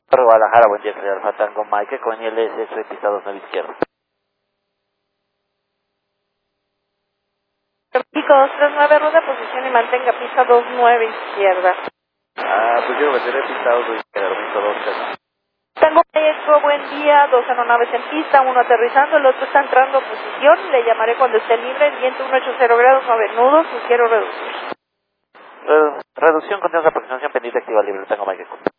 Guadalajara, buen día, señor Alfa Tango Mike, con ILS, soy pista 29 izquierda. Pico 239, rueda, posición y mantenga pista 29 izquierda. Pues yo seré pista 2 izquierda, visto 2 Tango Mike, buen día, dos aeronaves en pista, uno aterrizando, el otro está entrando a posición, le llamaré cuando esté libre, el viento 180 grados, 9 nudos, sugiero reducir. Reducción, continuamos aproximación pendiente activa libre, Tango Mike.